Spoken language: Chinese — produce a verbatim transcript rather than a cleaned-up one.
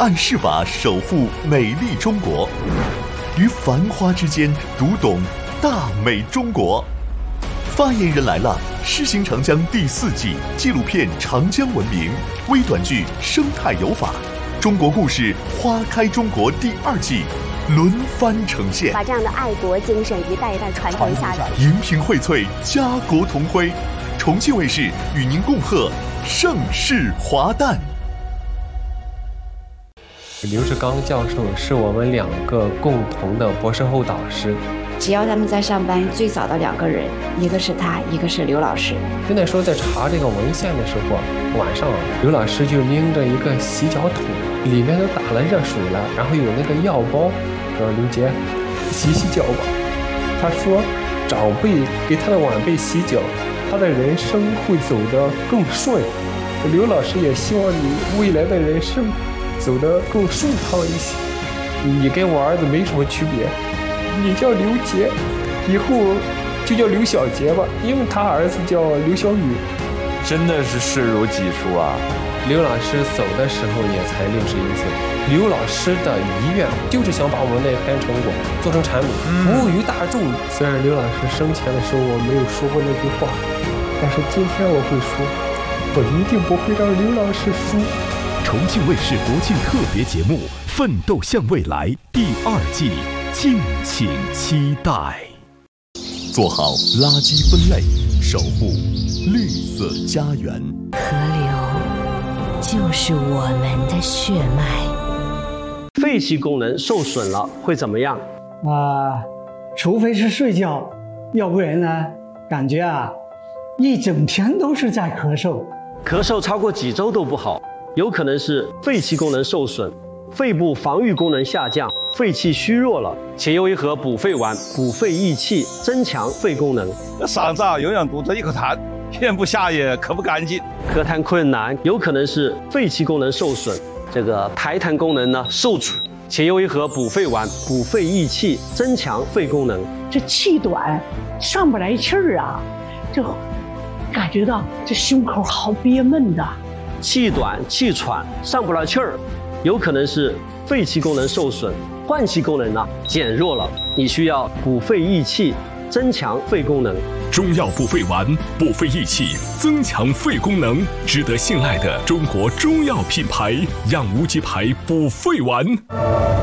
按市法守护美丽中国，于繁华之间读懂大美中国。发言人来了，施行长江第四季纪录片《长江文明》微短剧《生态有法》，中国故事《花开中国》第二季轮番呈现， 把这样的爱国精神一代一代传承下去。 荧屏荟萃，家国同辉。重庆卫视与您共贺盛世华诞。 刘志刚教授是我们两个共同的博士后导师。 只要他们在上班，最早的两个人，一个是他，一个是刘老师。 就那时候在查这个文献的时候，晚上刘老师就拎着一个洗脚桶，里面都打了热水了，然后有那个药包，说刘杰洗洗脚吧。他说长辈给他的晚辈洗脚，他的人生会走得更顺。刘老师也希望你未来的人生走得更顺畅一些。你跟我儿子没什么区别，你叫刘杰，以后就叫刘小杰吧，因为他儿子叫刘小雨。 真的是视如己出啊！ 刘老师走的时候也才六十一岁。刘老师的遗愿就是想把我们那篇成果做成产品，服务于大众。虽然刘老师生前的时候我没有说过那句话，但是今天我会说，我一定不会让刘老师输。 重庆卫视国庆特别节目《奋斗向未来》第二季，敬请期待。做好垃圾分类，守护绿色家园。 河流就是我们的血脉。 肺气功能受损了会怎么样？ 啊、呃，除非是睡觉，要不然呢，感觉啊，一整天都是在咳嗽。 咳嗽超过几周都不好，有可能是肺气功能受损，肺部防御功能下降，肺气虚弱了。且有一盒补肺丸，补肺益气，增强肺功能。 嗓子啊，永远堵着一口痰，咽不下也咳不干净， 咳痰困难，有可能是肺气功能受损。这个排痰功能呢受阻，且有一盒补肺丸，补肺益气，增强肺功能。 这气短，上不来气儿啊，就感觉到这胸口好憋闷的。 气短气喘，上不来气儿，有可能是肺气功能受损，换气功能呢减弱了，你需要补肺益气，增强肺功能。 中药补肺丸，补肺益气，增强肺功能，值得信赖的中国中药品牌——养无极牌补肺丸。